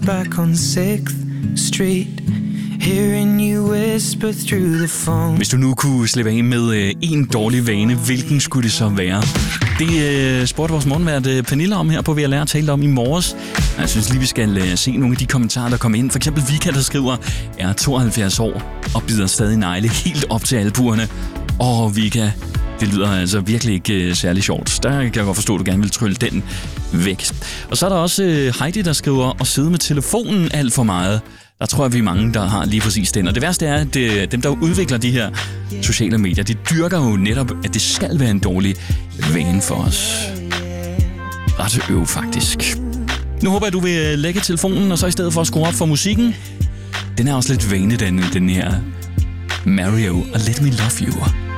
back on 6th Street, hearing you whisper through the phone. Hvis du nu kunne slippe af med en dårlig vane, hvilken skulle det så være? Det spurgte vores morgenvært Pernille om her på Vi har lært at tale om i morges. Jeg synes lige, vi skal se nogle af de kommentarer, der kommer ind. For eksempel Vika, der skriver, er 72 år og bider stadig negle helt op til albuerne. Vika, det lyder altså virkelig ikke særlig sjovt. Der kan jeg godt forstå, at du gerne vil trylle den væk. Og så er der også Heidi, der skriver, at sidde med telefonen alt for meget. Der tror jeg, vi er mange, der har lige præcis den. Og det værste er, at dem, der udvikler de her sociale medier, de dyrker jo netop, at det skal være en dårlig vane for os. Ret faktisk. Nu håber jeg, du vil lægge telefonen, og så i stedet for at skrue op for musikken. Den er også lidt vanedannende, den her Mario og Let Me Love You.